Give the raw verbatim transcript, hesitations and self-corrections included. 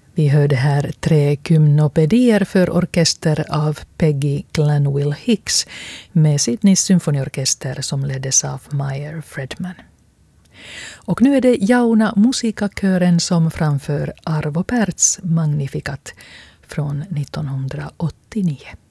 Vi hörde här tre gymnopedier för orkester av Peggy Glanville Hicks med Sydneys symfoniorkester som leddes av Meyer Fredman. Och nu är det Jauna Musikakören som framför Arvo Pärts Magnificat från nittonhundraåttionio.